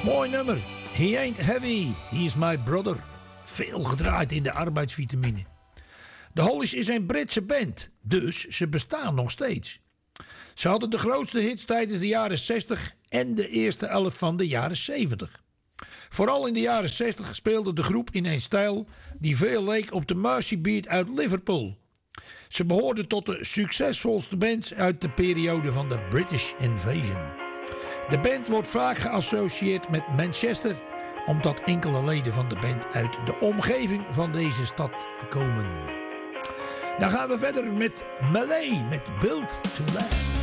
Mooi nummer. He ain't heavy, he's my brother. Veel gedraaid in de arbeidsvitamine. De Hollies is een Britse band, dus ze bestaan nog steeds. Ze hadden de grootste hits tijdens de jaren 60 en de eerste 11 van de jaren 70. Vooral in de jaren 60 speelde de groep in een stijl die veel leek op de Mersey Beat uit Liverpool. Ze behoorden tot de succesvolste bands uit de periode van de British Invasion. De band wordt vaak geassocieerd met Manchester, omdat enkele leden van de band uit de omgeving van deze stad komen. Dan gaan we verder met Malay met Built to Last.